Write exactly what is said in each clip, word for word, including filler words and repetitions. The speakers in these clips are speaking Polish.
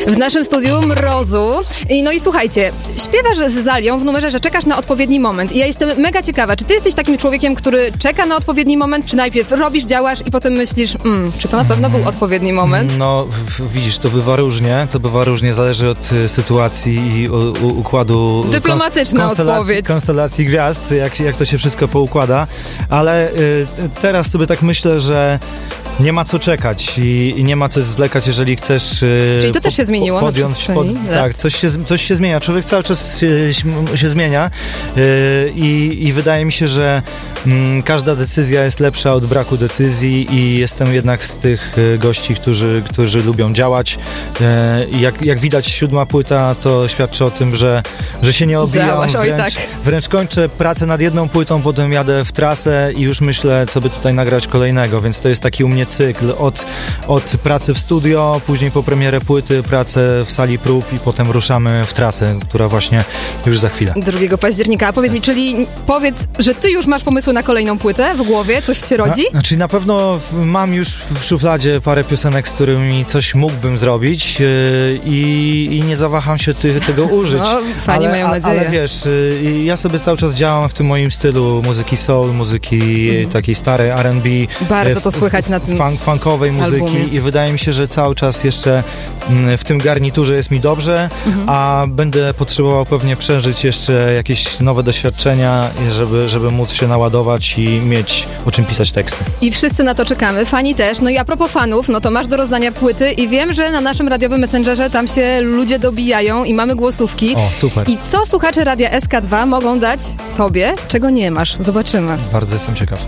W naszym studiu Mrozu. I no i słuchajcie, śpiewasz z Zalią w numerze, że czekasz na odpowiedni moment. I ja jestem mega ciekawa, czy ty jesteś takim człowiekiem, który czeka na odpowiedni moment, czy najpierw robisz, działasz i potem myślisz, mm, czy to na pewno był odpowiedni moment? No, w, widzisz, to bywa różnie, to bywa różnie, zależy od y, sytuacji i u, u, układu... Dyplomatyczna konst- odpowiedź. Konstelacji gwiazd, jak, jak to się wszystko poukłada, ale y, teraz sobie tak myślę, że nie ma co czekać i, i nie ma co zwlekać, jeżeli chcesz... Yy, Czyli to też się zmieniło podjąć, na przestrzeni pod, Tak, coś się, coś się zmienia. Człowiek cały czas się, się zmienia yy, i, i wydaje mi się, że mm, każda decyzja jest lepsza od braku decyzji i jestem jednak z tych y, gości, którzy, którzy lubią działać. Yy, jak, jak widać, siódma płyta to świadczy o tym, że, że się nie obijam. Działasz, oj, wręcz, tak. wręcz kończę pracę nad jedną płytą, potem jadę w trasę i już myślę, co by tutaj nagrać kolejnego, więc to jest taki u mnie cykl od, od pracy w studio, później po premierę płyty, pracę w sali prób i potem ruszamy w trasę, która właśnie już za chwilę. drugiego października. A powiedz mi, czyli powiedz, że ty już masz pomysły na kolejną płytę w głowie? Coś się rodzi? A, znaczy na pewno mam już w szufladzie parę piosenek, z którymi coś mógłbym zrobić yy, i, i nie zawaham się ty, tego użyć. No, fani ale, mają a, nadzieję. Ale wiesz, yy, ja sobie cały czas działam w tym moim stylu muzyki soul, muzyki mm. takiej starej R and B. Bardzo to słychać na tym funk, funkowej muzyki albumie. I wydaje mi się, że cały czas jeszcze mm, w tym garniturze jest mi dobrze, mhm. a będę potrzebował pewnie przeżyć jeszcze jakieś nowe doświadczenia, żeby, żeby móc się naładować i mieć o czym pisać teksty. I wszyscy na to czekamy, fani też. No i a propos fanów, no to masz do rozdania płyty i wiem, że na naszym radiowym Messengerze tam się ludzie dobijają i mamy głosówki. O, super. I co słuchacze Radia S K dwa mogą dać tobie, czego nie masz? Zobaczymy. Bardzo jestem ciekaw.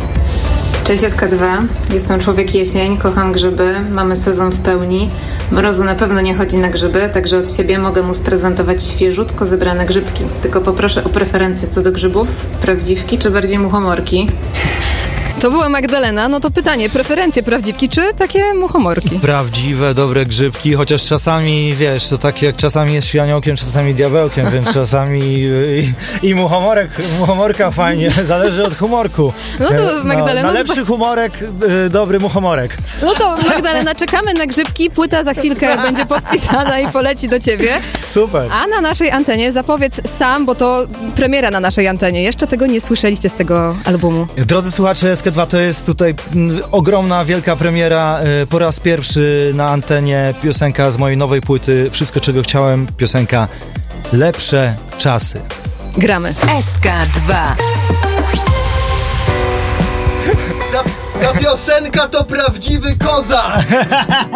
Cześć S K dwa, jestem Człowiek Jesień, kocham grzyby, mamy sezon w pełni. Mrozu na pewno nie chodzi na grzyby, także od siebie mogę mu sprezentować świeżutko zebrane grzybki. Tylko poproszę o preferencje co do grzybów, prawdziwki czy bardziej muchomorki? To była Magdalena, no to pytanie, preferencje prawdziwki czy takie muchomorki? Prawdziwe, dobre grzybki, chociaż czasami, wiesz, to tak jak czasami jest aniołkiem, czasami diabełkiem, więc czasami i, i muchomorek, muchomorka fajnie, zależy od humorku. No to Magdalena... No, na lepszy humorek, y, dobry muchomorek. No to Magdalena, czekamy na grzybki, płyta za chwilkę będzie podpisana i poleci do ciebie. Super. A na naszej antenie zapowiedz sam, bo to premiera na naszej antenie, jeszcze tego nie słyszeliście z tego albumu. Drodzy słuchacze, S K dwa to jest tutaj m, ogromna, wielka premiera. Y, po raz pierwszy na antenie piosenka z mojej nowej płyty Wszystko, czego chciałem. Piosenka Lepsze czasy. Gramy. S K dwa. Ta, ta piosenka to prawdziwy kozak!